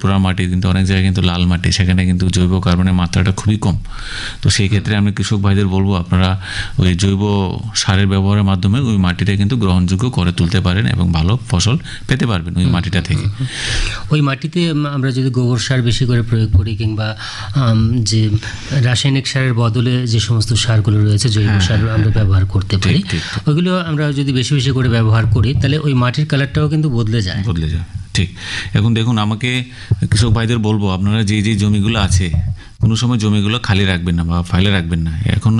পোড়া মাটি, কিন্তু অনেক জায়গায় কিন্তু লাল মাটি, সেখানে কিন্তু জৈব কার্বনের মাত্রাটা খুবই কম। তো সেই ক্ষেত্রে আমি কৃষক ভাইদের বলবো আপনারা ওই জৈব সারের ব্যবহারের মাধ্যমে ওই মাটিটা কিন্তু গ্রহণযোগ্য করে তুলতে পারেন এবং ভালো ফসল পেতে পারবেন ওই মাটিটা থেকে। ওই মাটিতে আমরা যদি গোবর সার বেশি করে প্রয়োগ করি কিংবা যে রাসায়নিক সারের বদলে যে সমস্ত সারগুলো রয়েছে জৈব সার আমরা ব্যবহার করতে পারি, ওইগুলো আমরা যদি বেশি বেশি করে ব্যবহার করি তাহলে ওই মাটির কালারটাও কিন্তু বদলে যায়। ঠিক। এখন দেখুন, আমাকে কৃষক ভাইদের বলবো আপনারা যে জমিগুলো আছে কোনো সময় জমিগুলো খালি রাখবেন না বা ফাইলে রাখবেন না। এখন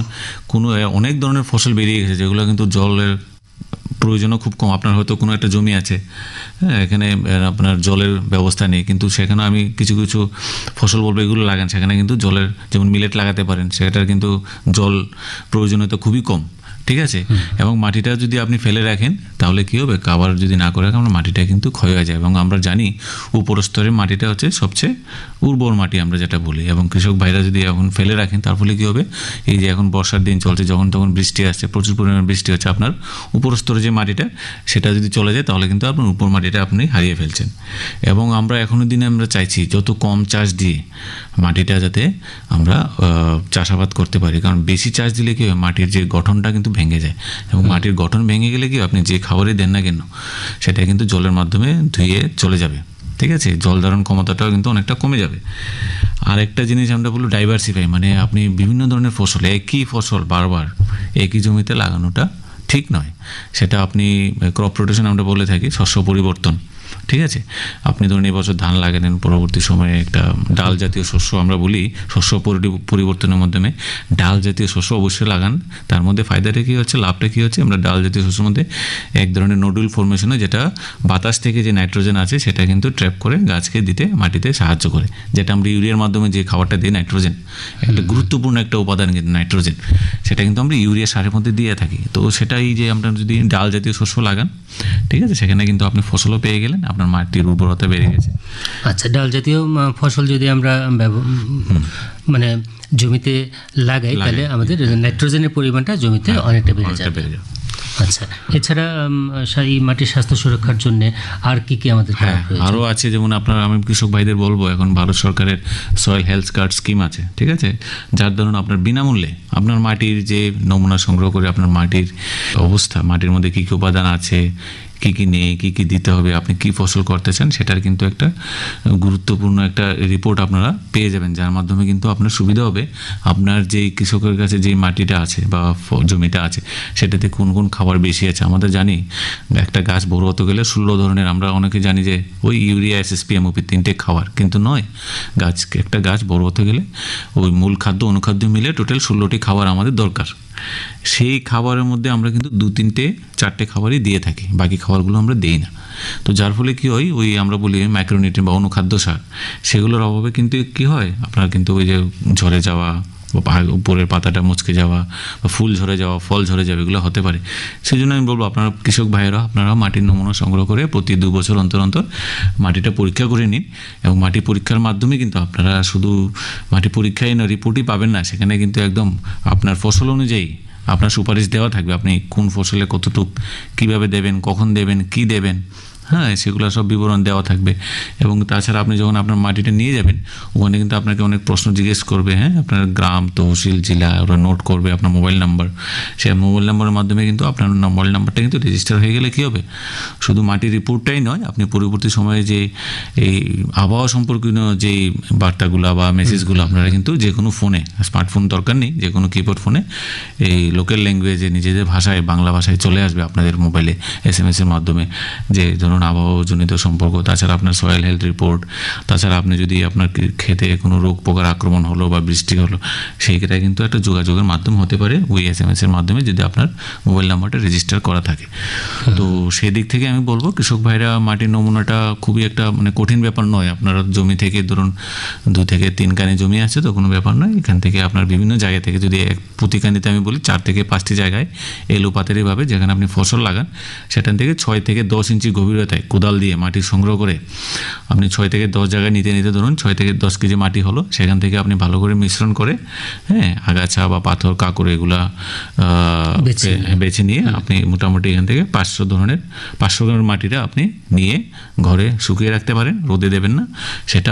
অনেক ধরনের ফসল বেরিয়ে গেছে যেগুলো কিন্তু জলের প্রয়োজনও খুব কম। আপনার হয়তো কোনো একটা জমি আছে, হ্যাঁ, এখানে আপনার জলের ব্যবস্থা নেই, কিন্তু সেখানে আমি কিছু কিছু ফসল বলবো এগুলো লাগান, সেখানে কিন্তু জলের, যেমন মিলেট লাগাতে পারেন, সেটার কিন্তু জল প্রয়োজনীয়তা খুবই কম। ঠিক আছে। এবং মাটিটা যদি আপনি ফেলে রাখেন তাহলে কী হবে, কাভার যদি না করে রাখেন আমরা মাটিটা কিন্তু ক্ষয় হয়ে যায়। এবং আমরা জানি উপর স্তরের মাটিটা হচ্ছে সবচেয়ে উর্বর মাটি আমরা যেটা বলি। এবং কৃষক ভাইরা যদি এখন ফেলে রাখেন তার ফলে কী হবে, এই যে এখন বর্ষার দিন চলছে, যখন তখন বৃষ্টি আসছে, প্রচুর পরিমাণে বৃষ্টি হচ্ছে, আপনার উপর স্তরে যে মাটিটা সেটা যদি চলে যায় তাহলে কিন্তু আপনার উপর মাটিটা আপনি হারিয়ে ফেলছেন। এবং আমরা এখনো দিনে আমরা চাইছি যত কম চাষ দিয়ে মাটিটা যাতে আমরা চাষাবাদ করতে পারি, কারণ বেশি চাষ দিলে কী হয় মাটির যে গঠনটা কিন্তু ভেঙে যায়। এবং মাটির গঠন ভেঙে গেলে কি আপনি যে খাবারই দেন না কেন সেটা কিন্তু জলের মাধ্যমে ধুয়ে চলে যাবে। ঠিক আছে, জল ধারণ ক্ষমতাটাও কিন্তু অনেকটা কমে যাবে। আর একটা জিনিস আমরা বলবো ডাইভার্সিফাই, মানে আপনি বিভিন্ন ধরনের ফসল, একই ফসল বারবার একই জমিতে লাগানোটা ঠিক নয়। সেটা আপনি ক্রপ রোটেশন আমরা বলে থাকি, শস্য পরিবর্তন। ঠিক আছে, আপনি ধরুন এবছর ধান লাগালেন, পরবর্তী সময়ে একটা ডাল জাতীয় শস্য আমরা বলি, শস্য পরিবর্তনের মাধ্যমে ডাল জাতীয় শস্য অবশ্যই লাগান। তার মধ্যে ফায়দাটা কী হচ্ছে, লাভটা কী হচ্ছে, আমরা ডাল জাতীয় শস্যের মধ্যে এক ধরনের নোডুল ফর্মেশন হয়, যেটা বাতাস থেকে যে নাইট্রোজেন আছে সেটা কিন্তু ট্র্যাপ করে গাছকে দিতে, মাটিতে সাহায্য করে। যেটা আমরা ইউরিয়ার মাধ্যমে যে খাবারটা দিই নাইট্রোজেন, একটা গুরুত্বপূর্ণ একটা উপাদান কিন্তু নাইট্রোজেন, সেটা কিন্তু আমরা ইউরিয়া সারের মধ্যে দিয়ে থাকি। তো সেটাই যে আমরা যদি ডাল জাতীয় শস্য লাগান, ঠিক আছে, সেখানে কিন্তু আপনি ফসলও পেয়ে গেলেন, আপনার মাটির উর্বরতা বেড়ে গেছে। আচ্ছা, ডাল জাতীয় ফসল যদি আমরা মানে জমিতে লাগাই তাহলে আমাদের নাইট্রোজেনের পরিমাণটা জমিতে অনেকটা বেড়ে যাবে। আচ্ছা, এছাড়া এই মাটির স্বাস্থ্য সুরক্ষার জন্য আর কি কি আমাদের আরও আছে, যেমন আপনার আমি কৃষক ভাইদের বলবো এখন ভারত সরকারের সয়েল হেলথ কার্ড স্কিম আছে। ঠিক আছে, যার ধরুন আপনার বিনামূল্যে আপনার মাটির যে নমুনা সংগ্রহ করে আপনার মাটির অবস্থা, মাটির মধ্যে কী কী উপাদান আছে, কী কী নেই, কী কী দিতে হবে, আপনি কী ফসল করতে চান, সেটার কিন্তু একটা গুরুত্বপূর্ণ একটা রিপোর্ট আপনারা পেয়ে যাবেন, যার মাধ্যমে কিন্তু আপনার সুবিধা হবে আপনার যেই কৃষকের কাছে যেই মাটিটা আছে বা জমিটা আছে সেটাতে কোন কোন খাবার বেশি আছে। আমাদের জানি একটা গাছ বড় হতে গেলে 16 ধরনের, আমরা অনেকে জানি যে ওই ইউরিয়া, SSP, MOP 3টে খাবার, কিন্তু নয়। একটা গাছ বড় হতে গেলে ওই মূল খাদ্য অনুখাদ্য মিলে টোটাল 16টি খাবার আমাদের দরকার। সেই খাবারের মধ্যে আমরা কিন্তু 2-3-4টে খাবারই দিয়ে থাকি, বাকি খাবারগুলো আমরা দিই না। তো যার ফলে কী হয়, ওই আমরা বলি মাইক্রোনিউট্রিয়েন্ট বা অনুখাদ্য সার, সেগুলোর অভাবে কিন্তু কী হয় আপনার কিন্তু ওই যে ঝরে যাওয়া, উপরের পাতাটা মুচকে যাওয়া, বা ফুল ঝরে যাওয়া, ফল ঝরে যাওয়া, এগুলো হতে পারে। সেই জন্য আমি বলবো আপনারা কৃষক ভাইয়েরা আপনারা মাটির নমুনা সংগ্রহ করে প্রতি 2 বছর অন্তর অন্তর মাটিটা পরীক্ষা করে নিন। এবং মাটি পরীক্ষার মাধ্যমে কিন্তু আপনারা শুধু মাটি পরীক্ষায় না রিপোর্টই পাবেন না, সেখানে কিন্তু একদম আপনার ফসল অনুযায়ী আপনার সুপারিশ দেওয়া থাকবে, আপনি কোন ফসলে কতটুকু কীভাবে দেবেন, কখন দেবেন, কি দেবেন, হ্যাঁ, সেগুলো সব বিবরণ দেওয়া থাকবে। এবং তাছাড়া আপনি যখন আপনার মাটিটা নিয়ে যাবেন ওখানে কিন্তু আপনাকে অনেক প্রশ্ন জিজ্ঞেস করবে, হ্যাঁ, আপনার গ্রাম, তহসিল, জেলা, ওরা নোট করবে, আপনার মোবাইল নাম্বার, সেই মোবাইল নাম্বারের মাধ্যমে কিন্তু আপনার মোবাইল নাম্বারটা কিন্তু রেজিস্টার হয়ে গেলে কী হবে, শুধু মাটির রিপোর্টটাই নয়, আপনি পরবর্তী সময়ে যে এই আবহাওয়া সম্পর্কিত যেই বার্তাগুলো বা মেসেজগুলো আপনারা কিন্তু যে কোনো ফোনে, স্মার্টফোন দরকার নেই, যে কোনো কিপ্যাড ফোনে এই লোকাল ল্যাঙ্গুয়েজে নিজেদের ভাষায়, বাংলা ভাষায় চলে আসবে আপনাদের মোবাইলে SMS এর মাধ্যমে, যে ধরুন আবহাওয়াজনিত সম্পর্ক, তাছাড়া আপনার সয়েল হেলথ রিপোর্ট, তাছাড়া আপনি যদি আপনার খেতে কোনো রোগ পোকার আক্রমণ হলো বা বৃষ্টি হলো, সেইটা কিন্তু একটা যোগাযোগের মাধ্যম হতে পারে ওই SMS এর মাধ্যমে, যদি আপনার মোবাইল নাম্বারটা রেজিস্টার করা থাকে। তো সেই দিক থেকে আমি বলবো কৃষক ভাইরা মাটির নমুনাটা খুবই একটা মানে কঠিন ব্যাপার নয়। আপনার জমি থেকে ধরুন 2 থেকে 3 কানি জমি আছে তো কোনো ব্যাপার নয়, এখান থেকে আপনার বিভিন্ন জায়গা থেকে যদি প্রতি কানিতে আমি বলি 4 থেকে 5টি জায়গায় এলোপাতারিভাবে যেখানে আপনি ফসল লাগান, সেখান থেকে 6 থেকে 10 ইঞ্চি গভীরতায় কোদাল দিয়ে মাটি সংগ্রহ করে আপনি 6 থেকে 10 জায়গায় নিতে নিতে ধরুন 6 থেকে 10 কেজি মাটি হলো, সেখান থেকে আপনি ভালো করে মিশ্রণ করে, হ্যাঁ, আগাছা বা পাথর, কাঁকড় এগুলা বেছে নিয়ে আপনি মোটামুটি এখান থেকে 500 গ্রামের মাটিটা আপনি নিয়ে ঘরে শুকিয়ে রাখতে পারেন, রোদে দেবেন না, সেটা